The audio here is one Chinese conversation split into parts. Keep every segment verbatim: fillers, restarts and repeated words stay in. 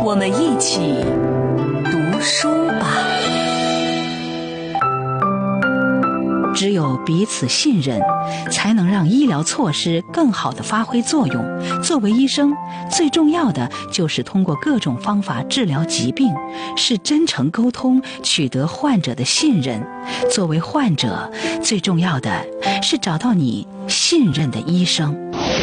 我们一起读书吧。只有彼此信任，才能让医疗措施更好地发挥作用。作为医生，最重要的就是通过各种方法治疗疾病，是真诚沟通，取得患者的信任。作为患者，最重要的是找到你信任的医生。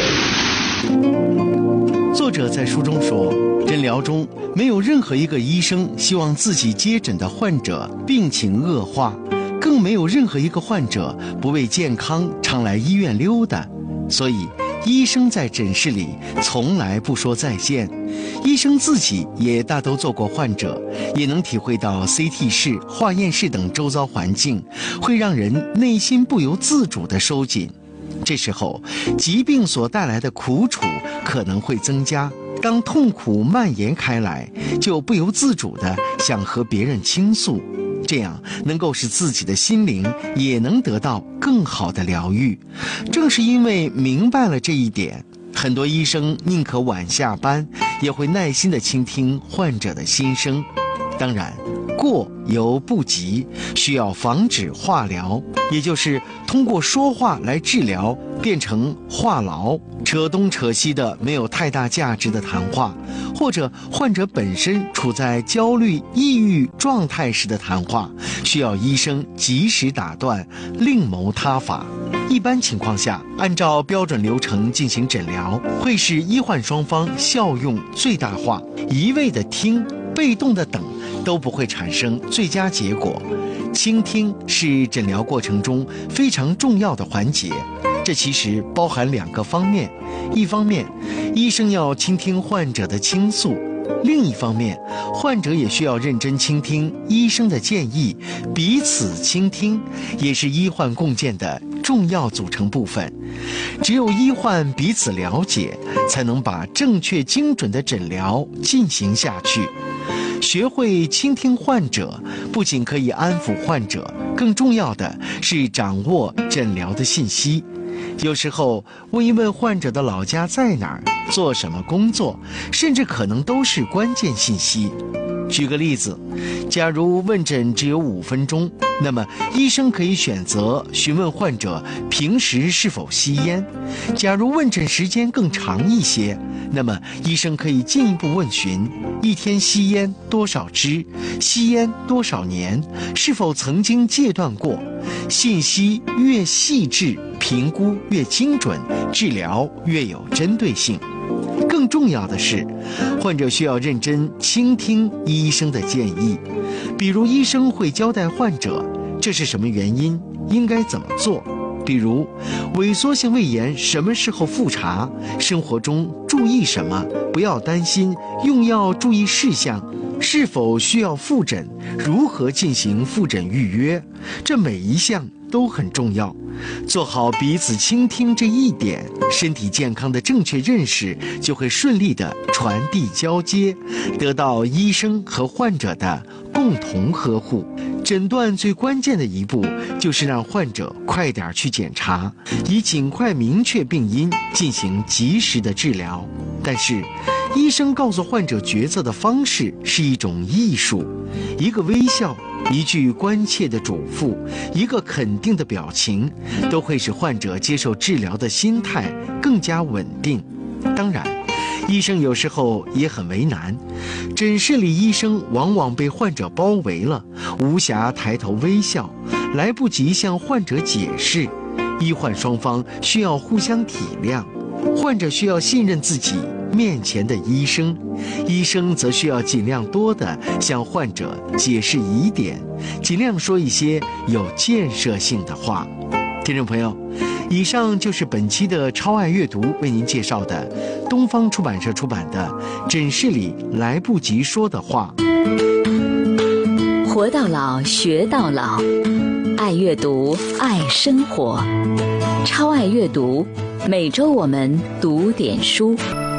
作者在书中说，诊疗中没有任何一个医生希望自己接诊的患者病情恶化，更没有任何一个患者不为健康常来医院溜达。所以医生在诊室里从来不说再见，医生自己也大都做过患者，也能体会到 C T 室、化验室等周遭环境会让人内心不由自主地收紧。这时候疾病所带来的苦楚可能会增加，当痛苦蔓延开来，就不由自主地想和别人倾诉，这样能够使自己的心灵也能得到更好的疗愈。正是因为明白了这一点，很多医生宁可晚下班，也会耐心地倾听患者的心声。当然，过犹不及，需要防止话痨，也就是通过说话来治疗变成话痨，扯东扯西的没有太大价值的谈话，或者患者本身处在焦虑抑郁状态时的谈话，需要医生及时打断，另谋他法。一般情况下，按照标准流程进行诊疗，会使医患双方效用最大化。一味的听，被动的等，都不会产生最佳结果。倾听是诊疗过程中非常重要的环节，这其实包含两个方面，一方面，医生要倾听患者的倾诉，另一方面，患者也需要认真倾听医生的建议，彼此倾听也是医患共建的重要组成部分。只有医患彼此了解，才能把正确精准的诊疗进行下去。学会倾听患者，不仅可以安抚患者，更重要的是掌握诊疗的信息。有时候问一问患者的老家在哪儿，做什么工作，甚至可能都是关键信息。举个例子，假如问诊只有五分钟，那么医生可以选择询问患者平时是否吸烟。假如问诊时间更长一些，那么医生可以进一步问询一天吸烟多少支，吸烟多少年，是否曾经戒断过。信息越细致，评估越精准，治疗越有针对性。更重要的是，患者需要认真倾听医生的建议。比如医生会交代患者这是什么原因，应该怎么做。比如萎缩性胃炎什么时候复查，生活中注意什么，不要担心，用药注意事项，是否需要复诊，如何进行复诊预约，这每一项都很重要。做好彼此倾听这一点，身体健康的正确认识就会顺利地传递交接，得到医生和患者的共同呵护。诊断最关键的一步就是让患者快点去检查，以尽快明确病因，进行及时的治疗。但是医生告诉患者决策的方式是一种艺术，一个微笑，一句关切的嘱咐，一个肯定的表情，都会使患者接受治疗的心态更加稳定。当然，医生有时候也很为难，诊室里医生往往被患者包围了，无暇抬头微笑，来不及向患者解释。医患双方需要互相体谅，患者需要信任自己面前的医生，医生则需要尽量多地向患者解释疑点，尽量说一些有建设性的话。听众朋友，以上就是本期的超爱阅读为您介绍的东方出版社出版的《诊室里来不及说的话》。 活到老，学到老，爱阅读，爱生活，超爱阅读。每周我们读点书。